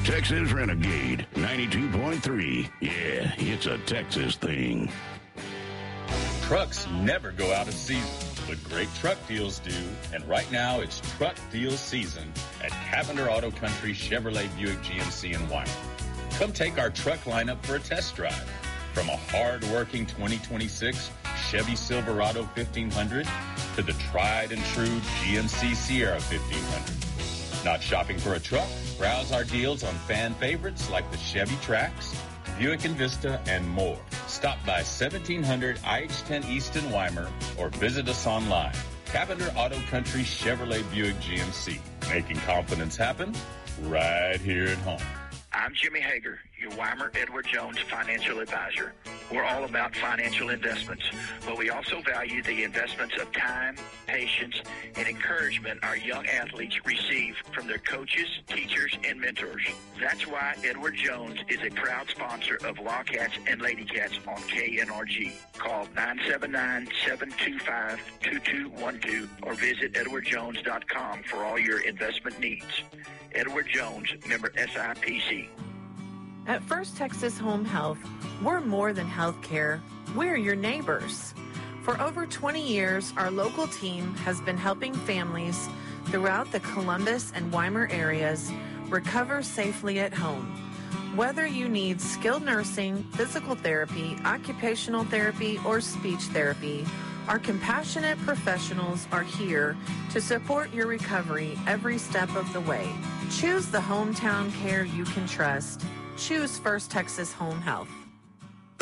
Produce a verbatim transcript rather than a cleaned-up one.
Texas Renegade ninety-two point three. Yeah, it's a Texas thing. Trucks never go out of season, but great truck deals do. And right now, it's truck deal season at Cavender Auto Country Chevrolet Buick G M C in Weimar. Come take our truck lineup for a test drive. From a hard-working twenty twenty-six Chevy Silverado fifteen hundred to the tried and true G M C Sierra fifteen hundred. Not shopping for a truck? Browse our deals on fan favorites like the Chevy Trax, Buick Envista, and more. Stop by seventeen hundred I H ten East in Weimar or visit us online. Cavender Auto Country Chevrolet Buick G M C. Making confidence happen right here at home. I'm Jimmy Hager, your Weimar Edward Jones financial advisor. We're all about financial investments, but we also value the investments of time, patience, and encouragement our young athletes receive from their coaches, teachers, and mentors. That's why Edward Jones is a proud sponsor of Wildcats and Ladycats on K N R G. Call nine seven nine, seven two five, two two one two or visit edward jones dot com for all your investment needs. Edward Jones, member S I P C. At First Texas Home Health, we're more than health care. We're your neighbors. For over twenty years, our local team has been helping families throughout the Columbus and Weimar areas recover safely at home. Whether you need skilled nursing, physical therapy, occupational therapy, or speech therapy, our compassionate professionals are here to support your recovery every step of the way. Choose the hometown care you can trust. Choose First Texas Home Health.